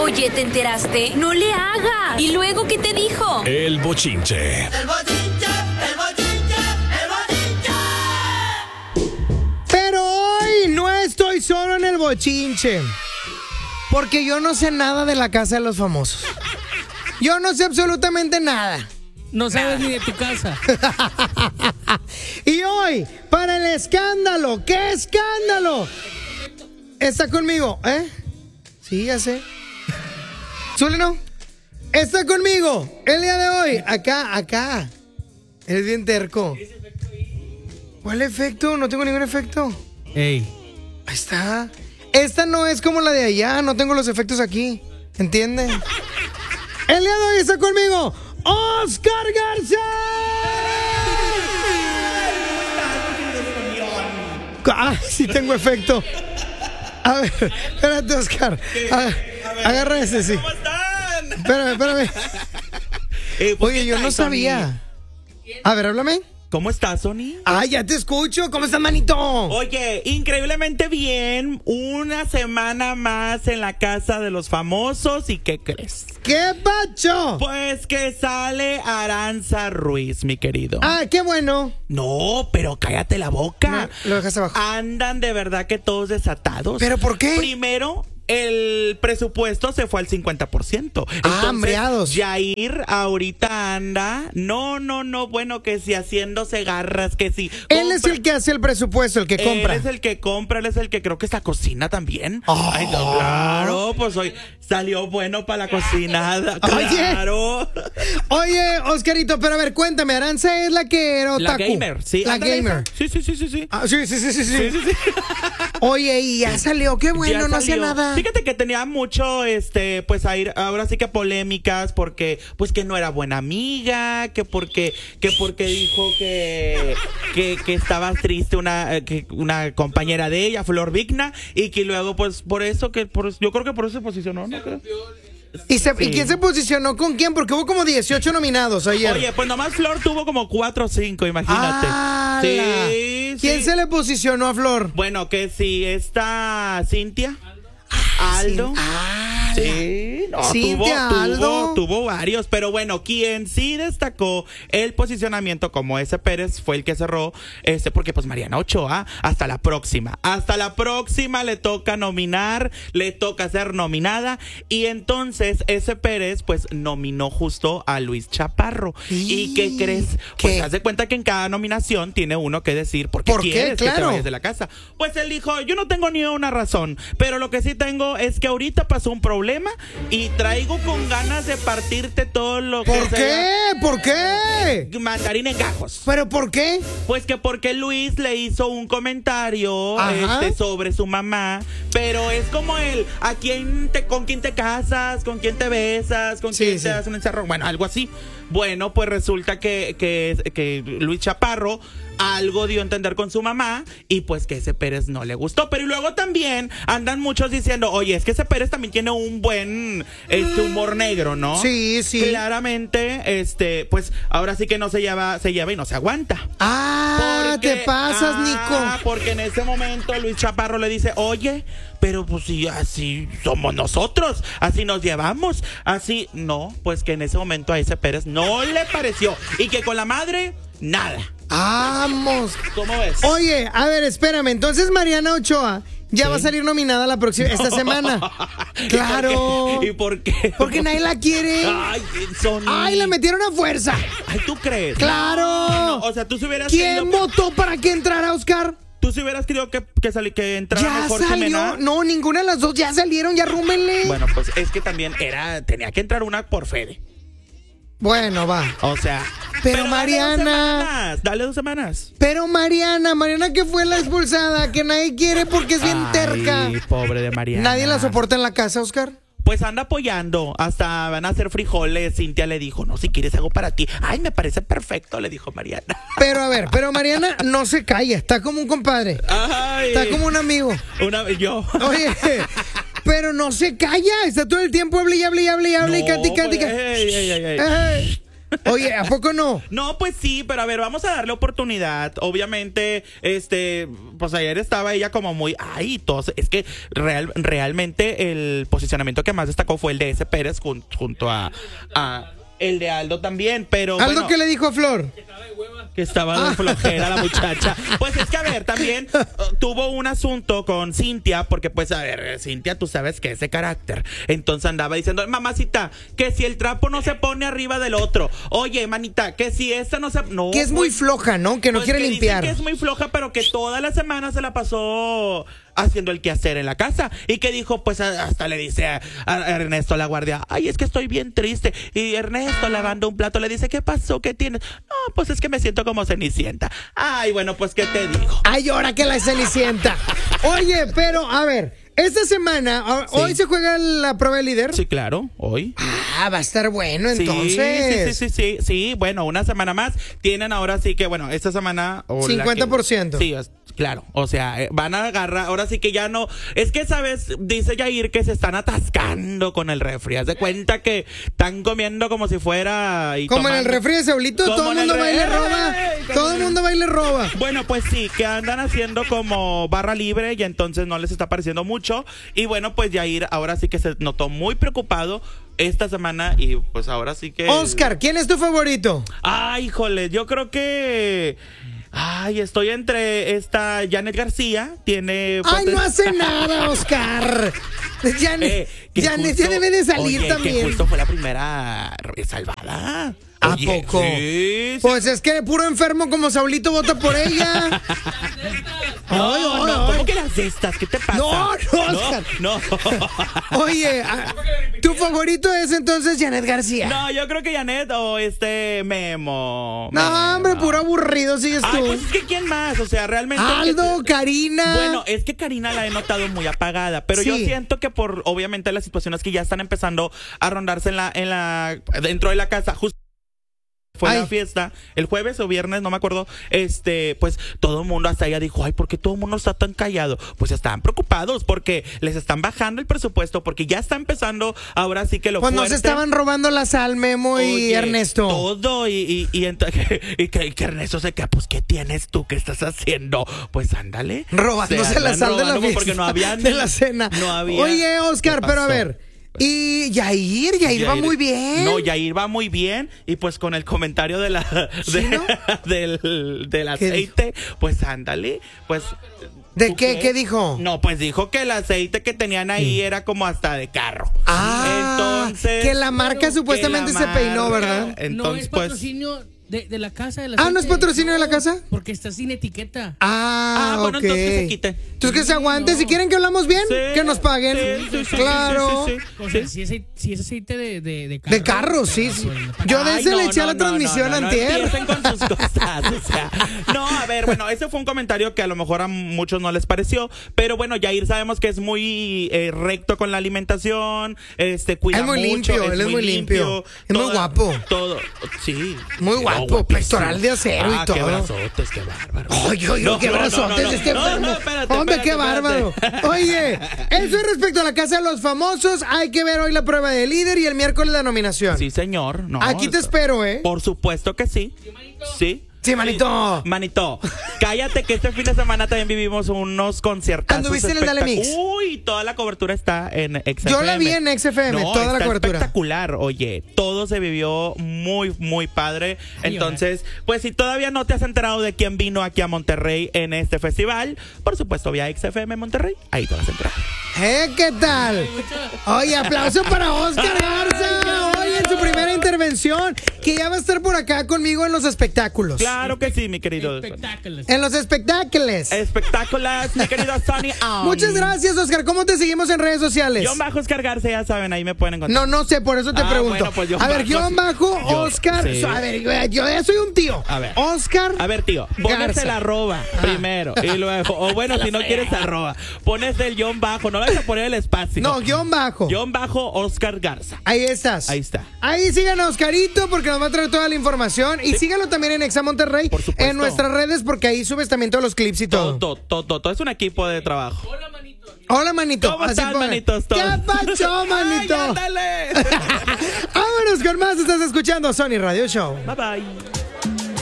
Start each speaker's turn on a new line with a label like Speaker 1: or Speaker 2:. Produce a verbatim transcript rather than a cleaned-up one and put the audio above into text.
Speaker 1: Oye, ¿te enteraste? No le hagas. ¿Y luego qué te dijo?
Speaker 2: El bochinche.
Speaker 3: El bochinche, el bochinche, el bochinche.
Speaker 4: Pero hoy no estoy solo en el bochinche, porque yo no sé nada de la casa de los famosos. Yo no sé absolutamente nada.
Speaker 5: No sabes ni de tu casa.
Speaker 4: Y hoy, para el escándalo, ¿qué escándalo? Está conmigo, ¿eh? Sí, ya sé. Zuli, ¿no? Está conmigo el día de hoy, acá, acá. Es bien terco. ¿Cuál efecto? No tengo ningún efecto.
Speaker 5: Ey.
Speaker 4: Ahí está. Esta no es como la de allá, no tengo los efectos aquí. ¿Entienden? El día de hoy está conmigo Oscar Garza. Ah, sí tengo efecto. A ver, espérate, Oscar. A ver, agarra ese, sí.
Speaker 6: ¿Cómo están?
Speaker 4: Espérame, espérame.
Speaker 6: Eh, pues,
Speaker 4: Oye,
Speaker 6: ¿qué
Speaker 4: yo no
Speaker 6: traes,
Speaker 4: sabía. A ver, háblame.
Speaker 6: Sony? ¿Cómo estás, Sony?
Speaker 4: Ah, ya te escucho. ¿Cómo estás, manito?
Speaker 6: Oye, increíblemente bien. Una semana más en la casa de los famosos. ¿Y qué crees?
Speaker 4: ¿Qué pacho?
Speaker 6: Pues que sale Aranza Ruiz, mi querido.
Speaker 4: Ah, qué bueno.
Speaker 6: No, pero cállate la boca.
Speaker 4: No, lo dejaste abajo.
Speaker 6: Andan de verdad que todos desatados.
Speaker 4: ¿Pero por qué?
Speaker 6: Primero, el presupuesto se fue al cincuenta por ciento.
Speaker 4: Ah, hambreados.
Speaker 6: Jair ahorita anda. No, no, no. Bueno, que si haciéndose garras, que si.
Speaker 4: Él es el que hace el presupuesto, el que compra.
Speaker 6: Él es el que compra, él es el que creo que esta cocina también.
Speaker 4: Oh.
Speaker 6: Ay, no, claro, pues hoy salió bueno para la cocinada.
Speaker 4: Oye.
Speaker 6: Claro.
Speaker 4: Oye, Oscarito, pero a ver, cuéntame, Aranza es la que era
Speaker 6: La
Speaker 4: otaku.
Speaker 6: gamer, sí.
Speaker 4: La
Speaker 6: ándale,
Speaker 4: gamer.
Speaker 6: esa. Sí, sí, sí, sí, sí.
Speaker 4: Ah, sí, sí, sí, sí, sí.
Speaker 6: Sí, sí, sí.
Speaker 4: Oye, y ya salió, qué bueno,
Speaker 6: Ya
Speaker 4: no hacía
Speaker 6: salió.
Speaker 4: nada.
Speaker 6: Fíjate que tenía mucho, este, pues a ir, ahora sí que polémicas, porque, pues que no era buena amiga, que porque, que porque dijo que, que, que estaba triste una, eh, que una compañera de ella, Flor Vigna, y que luego, pues, por eso que, por, yo creo que por eso se posicionó, ¿no? Creo.
Speaker 4: ¿Y, se- ¿Y
Speaker 6: Sí.
Speaker 4: quién se posicionó con quién? Porque hubo como dieciocho nominados ayer.
Speaker 6: Oye, pues nomás Flor tuvo como cuatro o cinco, imagínate.
Speaker 4: ¡Hala!
Speaker 6: Sí,
Speaker 4: ¿Quién
Speaker 6: sí.
Speaker 4: se le posicionó a Flor?
Speaker 6: Bueno, que si esta Cintia, Aldo.
Speaker 4: Ah,
Speaker 6: Sí, no,
Speaker 4: Cintia,
Speaker 6: tuvo,
Speaker 4: Aldo.
Speaker 6: tuvo, tuvo varios, pero bueno, quien sí destacó el posicionamiento como ese Pérez fue el que cerró, este, porque pues Mariana Ochoa, hasta la próxima, hasta la próxima le toca nominar, le toca ser nominada, y entonces ese Pérez pues nominó justo a Luis Chaparro. ¿Y qué crees? Pues
Speaker 4: ¿Qué?
Speaker 6: haz de cuenta que en cada nominación tiene uno que decir por qué
Speaker 4: ¿Por qué?
Speaker 6: quieres que te
Speaker 4: Claro.
Speaker 6: vayas de la casa. Pues él dijo, yo no tengo ni una razón, pero lo que sí tengo es que ahorita pasó un problema y traigo con ganas de partirte todo lo que
Speaker 4: ¿Por
Speaker 6: sea
Speaker 4: qué? ¿Por qué?
Speaker 6: mandarín en gajos.
Speaker 4: ¿Pero por qué?
Speaker 6: Pues que porque Luis le hizo un comentario
Speaker 4: Ajá.
Speaker 6: este, sobre su mamá, pero es como el a quién te, con quién te casas, con quién te besas, con
Speaker 4: Sí,
Speaker 6: quién
Speaker 4: sí.
Speaker 6: te das un encerrón, bueno, algo así. Bueno, pues resulta que, que, que Luis Chaparro algo dio a entender con su mamá y pues que ese Pérez no le gustó. Pero y luego también andan muchos diciendo, oye, es que ese Pérez también tiene un buen este humor negro, ¿no?
Speaker 4: Sí, sí.
Speaker 6: Claramente, este, pues ahora sí que no se lleva, se lleva y no se aguanta.
Speaker 4: Ah,
Speaker 6: Porque-
Speaker 4: te pasas,
Speaker 6: ah,
Speaker 4: Nico.
Speaker 6: Porque en ese momento Luis Chaparro le dice, oye, pero pues si así somos nosotros, así nos llevamos, así, no, pues que en ese momento a ese Pérez no le pareció y que con la madre, nada.
Speaker 4: Vamos.
Speaker 6: ¿Cómo ves?
Speaker 4: Oye, a ver, espérame. Entonces Mariana Ochoa ya
Speaker 6: Sí.
Speaker 4: va a salir nominada la próxima esta semana. Claro.
Speaker 6: ¿Y por qué? ¿Y por qué?
Speaker 4: Porque nadie la quiere.
Speaker 6: Ay, Sony.
Speaker 4: Ay, la metieron a fuerza.
Speaker 6: Ay, ¿tú crees?
Speaker 4: Claro.
Speaker 6: No, o sea, tú si hubieras
Speaker 4: ¿Quién
Speaker 6: querido,
Speaker 4: votó para que entrara Oscar?
Speaker 6: tú si hubieras querido que, que, sali- que entrara
Speaker 4: Ya
Speaker 6: mejor
Speaker 4: salió.
Speaker 6: Jimena.
Speaker 4: No, ninguna de las dos ya salieron, ya rúmenle.
Speaker 6: Bueno, pues es que también era, tenía que entrar una por Fede.
Speaker 4: Bueno, va.
Speaker 6: O sea,
Speaker 4: Pero
Speaker 6: dale
Speaker 4: Mariana-
Speaker 6: dos semanas, dale dos semanas.
Speaker 4: Pero Mariana, Mariana que fue la expulsada, que nadie quiere porque es bien
Speaker 6: Ay,
Speaker 4: terca.
Speaker 6: pobre de Mariana.
Speaker 4: Nadie la soporta en la casa, Oscar.
Speaker 6: Pues anda apoyando, hasta van a hacer frijoles. Cintia le dijo, no, si quieres hago para ti. Ay, me parece perfecto, le dijo Mariana.
Speaker 4: Pero a ver, pero Mariana no se calla, está como un compadre.
Speaker 6: Ay.
Speaker 4: Está como un amigo.
Speaker 6: Una yo.
Speaker 4: Oye, pero no se calla, está todo el tiempo hable y hable y hable y hable y
Speaker 6: No,
Speaker 4: cante y cante. y
Speaker 6: pues,
Speaker 4: cante.
Speaker 6: ey, ey, ey, ey.
Speaker 4: Ey. Oye, ¿a poco no?
Speaker 6: No, pues sí, pero a ver, vamos a darle oportunidad. Obviamente, este, pues ayer estaba ella como muy, ay, todos, es que real, realmente el posicionamiento que más destacó fue el de ese Pérez jun, junto a, a el de Aldo también, pero
Speaker 4: ¿Aldo
Speaker 6: bueno,
Speaker 4: qué le dijo a Flor?
Speaker 6: que estaba de flojera la muchacha. Pues es que, a ver, también uh, tuvo un asunto con Cintia, porque pues, a ver, Cintia, tú sabes que es de carácter. Entonces andaba diciendo, mamacita, que si el trapo no se pone arriba del otro. Oye, manita, que si esta no se... No,
Speaker 4: Que es muy
Speaker 6: pues,
Speaker 4: floja, ¿no? Que no
Speaker 6: pues
Speaker 4: quiere
Speaker 6: que
Speaker 4: limpiar.
Speaker 6: dicen que es muy floja, pero que toda la semana se la pasó haciendo el quehacer en la casa. Y que dijo, pues a- hasta le dice a, a Ernesto la guardia, ay, es que estoy bien triste. Y Ernesto lavando un plato le dice, ¿qué pasó? ¿Qué tienes? No, pues es que me siento como Cenicienta. Ay, bueno, pues ¿qué te digo?
Speaker 4: Ay, ahora que la Cenicienta. Oye, pero a ver, esta semana, a-
Speaker 6: Sí.
Speaker 4: hoy se juega la prueba de líder.
Speaker 6: Sí, claro, hoy.
Speaker 4: Ah, va a estar bueno
Speaker 6: Sí,
Speaker 4: entonces.
Speaker 6: Sí, sí, sí, sí, sí, bueno, una semana más. Tienen ahora sí que, bueno, esta semana... o la que-
Speaker 4: cincuenta por ciento.
Speaker 6: Sí, es- claro, o sea, eh, van a agarrar, ahora sí que ya no... Es que, ¿sabes? Dice Yair que se están atascando con el refri. Haz de cuenta que están comiendo como si fuera... y
Speaker 4: Como en el
Speaker 6: tomando-
Speaker 4: refri de Saulito,
Speaker 6: Como
Speaker 4: todo el
Speaker 6: en el
Speaker 4: mundo va y le
Speaker 6: re-
Speaker 4: roba.
Speaker 6: ¡Ey! Como
Speaker 4: Todo el
Speaker 6: en-
Speaker 4: mundo va y le roba.
Speaker 6: Bueno, pues sí, que andan haciendo como barra libre y entonces no les está pareciendo mucho. Y bueno, pues Yair ahora sí que se notó muy preocupado esta semana y pues ahora sí que...
Speaker 4: Oscar, ¿quién es tu favorito?
Speaker 6: Ay, híjole, yo creo que... Ay, estoy entre esta Janet García, tiene...
Speaker 4: Ay, no
Speaker 6: poten-
Speaker 4: hace nada, Oscar. Janet,
Speaker 6: Eh, que
Speaker 4: Janet ya
Speaker 6: justo-
Speaker 4: debe de salir
Speaker 6: oye,
Speaker 4: también.
Speaker 6: que justo fue la primera salvada.
Speaker 4: ¿A
Speaker 6: Oye,
Speaker 4: poco?
Speaker 6: Sí, sí.
Speaker 4: Pues es que puro enfermo como Saulito vota por ella.
Speaker 6: No,
Speaker 4: Ay, ay,
Speaker 6: no,
Speaker 4: ay.
Speaker 6: ¿cómo que las de estas? ¿Qué te pasa?
Speaker 4: No, no, Oscar.
Speaker 6: No, no.
Speaker 4: Oye, ah, tu favorito es entonces Janet García.
Speaker 6: No, yo creo que Janet o este Memo.
Speaker 4: No,
Speaker 6: Memo.
Speaker 4: hombre, puro aburrido sigues
Speaker 6: Ay,
Speaker 4: tú.
Speaker 6: pues es que ¿quién más? O sea, realmente...
Speaker 4: Aldo,
Speaker 6: es-
Speaker 4: Karina.
Speaker 6: Bueno, es que Karina la he notado muy apagada, pero
Speaker 4: Sí.
Speaker 6: yo siento que por obviamente las situaciones que ya están empezando a rondarse en la en la dentro de la casa, justo fue
Speaker 4: Ay.
Speaker 6: la fiesta el jueves o viernes, no me acuerdo. Este, pues todo el mundo hasta ella dijo, ay, ¿por qué todo el mundo está tan callado? Pues estaban preocupados porque les están bajando el presupuesto, porque ya está empezando ahora sí que lo
Speaker 4: Pues no
Speaker 6: fuerte.
Speaker 4: se estaban robando la sal, Memo y
Speaker 6: Oye,
Speaker 4: Ernesto.
Speaker 6: Todo y, y, y, ent- y que, y que Ernesto se queda, pues ¿qué tienes tú? ¿Qué estás haciendo? Pues ándale.
Speaker 4: Robándose
Speaker 6: Se
Speaker 4: la
Speaker 6: andan
Speaker 4: sal de la
Speaker 6: robando
Speaker 4: fiesta.
Speaker 6: porque no había
Speaker 4: de
Speaker 6: ni-
Speaker 4: la cena.
Speaker 6: No había.
Speaker 4: Oye, Oscar,
Speaker 6: ¿Qué
Speaker 4: pero a
Speaker 6: pasó?
Speaker 4: ver. Y Yair, Yair va
Speaker 6: Yair-
Speaker 4: muy bien.
Speaker 6: No, Yair va muy bien. Y pues con el comentario de la
Speaker 4: ¿Sí,
Speaker 6: de-
Speaker 4: no?
Speaker 6: del, del
Speaker 4: ¿Qué
Speaker 6: aceite, pues ándale, pues.
Speaker 4: ¿De
Speaker 6: ¿tú
Speaker 4: qué? ¿Qué dijo?
Speaker 6: No, pues dijo que el aceite que tenían ahí era como hasta de carro.
Speaker 4: Ah,
Speaker 6: entonces
Speaker 4: que la marca
Speaker 6: que
Speaker 4: supuestamente
Speaker 6: la
Speaker 4: se peinó,
Speaker 6: marca-
Speaker 4: ¿verdad?
Speaker 5: no
Speaker 6: Entonces,
Speaker 5: es
Speaker 6: pues.
Speaker 5: patrocinio de, de la casa de la
Speaker 4: Ah, ¿no es patrocinio de la casa?
Speaker 5: Porque está sin etiqueta.
Speaker 4: Ah,
Speaker 6: Ah, bueno,
Speaker 4: ok.
Speaker 6: entonces que se quite.
Speaker 4: Entonces que se aguante.
Speaker 5: No.
Speaker 4: Si quieren que hablamos bien,
Speaker 6: Sí,
Speaker 4: que nos paguen.
Speaker 6: sí, sí, sí,
Speaker 4: claro.
Speaker 6: sí, sí, sí,
Speaker 5: O sea, si es, si es aceite de, de, de carro.
Speaker 4: De carro, sí, sí.
Speaker 5: pues,
Speaker 4: Yo de
Speaker 6: Ay,
Speaker 4: ese
Speaker 6: no,
Speaker 4: le eché a
Speaker 6: no,
Speaker 4: la
Speaker 6: no,
Speaker 4: transmisión
Speaker 6: no, no,
Speaker 4: antier.
Speaker 6: No empiecen con sus cosas, o sea. No, a ver, bueno, ese fue un comentario que a lo mejor a muchos no les pareció, pero bueno, Yair sabemos que es muy eh, recto con la alimentación, este, cuida
Speaker 4: Es muy
Speaker 6: mucho,
Speaker 4: limpio, él es muy limpio. Es muy guapo.
Speaker 6: Todo, sí.
Speaker 4: Muy
Speaker 6: No,
Speaker 4: guapo,
Speaker 6: guapísimo.
Speaker 4: pectoral de acero y
Speaker 6: Ah,
Speaker 4: todo.
Speaker 6: qué brazotes, qué bárbaro.
Speaker 4: Oye, oye,
Speaker 6: No,
Speaker 4: qué
Speaker 6: no, no,
Speaker 4: brazotes
Speaker 6: no, no.
Speaker 4: este
Speaker 6: No,
Speaker 4: enfermo.
Speaker 6: no, espérate,
Speaker 4: Hombre,
Speaker 6: espérate,
Speaker 4: qué bárbaro.
Speaker 6: espérate.
Speaker 4: Oye, eso es respecto a la casa de los famosos. Hay que ver hoy la prueba de líder y el miércoles la nominación.
Speaker 6: Sí, señor. No,
Speaker 4: Aquí te
Speaker 6: esto-
Speaker 4: espero, ¿eh?
Speaker 6: Por supuesto que sí. Sí.
Speaker 4: Sí, manito.
Speaker 6: Manito, cállate que este fin de semana también vivimos unos conciertos.
Speaker 4: ¿Anduviste en el Dale Mix?
Speaker 6: Uy, toda la cobertura está en X F M.
Speaker 4: Yo la vi en X F M,
Speaker 6: No,
Speaker 4: toda la
Speaker 6: está
Speaker 4: cobertura.
Speaker 6: espectacular, oye, todo se vivió muy, muy padre. Entonces, pues si todavía no te has enterado de quién vino aquí a Monterrey en este festival, por supuesto, vía X F M Monterrey, ahí te vas a enterar.
Speaker 4: ¿Eh? ¿Qué tal? Oye, aplauso para Oscar Garza. Hoy en su primera intervención, que ya va a estar por acá conmigo en los espectáculos.
Speaker 6: Claro que sí, mi querido.
Speaker 5: Espectáculos.
Speaker 4: En los espectáculos.
Speaker 6: Espectáculos, mi querido Sonny. Um,
Speaker 4: Muchas gracias, Oscar. ¿Cómo te seguimos en redes sociales?
Speaker 6: John Bajo Descargarse, ya saben, ahí me pueden encontrar.
Speaker 4: No, no sé, por eso te
Speaker 6: Ah,
Speaker 4: pregunto.
Speaker 6: bueno, pues, John
Speaker 4: a ver,
Speaker 6: Bajo,
Speaker 4: guión
Speaker 6: sí.
Speaker 4: bajo,
Speaker 6: Yo-
Speaker 4: Oscar.
Speaker 6: sí.
Speaker 4: A ver, yo ya soy un tío.
Speaker 6: A ver.
Speaker 4: Oscar.
Speaker 6: A ver, tío, pones
Speaker 4: Garza.
Speaker 6: el arroba primero y luego, o bueno, si no quieres arroba, pones el guión bajo, no vas a poner el espacio.
Speaker 4: No, guión bajo.
Speaker 6: Guión bajo Oscar Garza.
Speaker 4: Ahí estás.
Speaker 6: Ahí está.
Speaker 4: Ahí sigan a Oscarito porque nos va a traer toda la información. Y síganlo también en Exa Monterrey.
Speaker 6: Por supuesto.
Speaker 4: En nuestras redes porque ahí subes también todos los clips y todo.
Speaker 6: Todo, todo, todo, todo, es un equipo de trabajo.
Speaker 5: Hola, manito.
Speaker 4: Hola, manito.
Speaker 6: ¿Cómo
Speaker 4: Así
Speaker 6: están,
Speaker 4: pongan.
Speaker 6: manitos?
Speaker 4: ¿Qué pasó, manito?
Speaker 6: ¡Ay, ándale!
Speaker 4: Vámonos con más. Estás escuchando Sony Radio Show.
Speaker 6: Bye bye.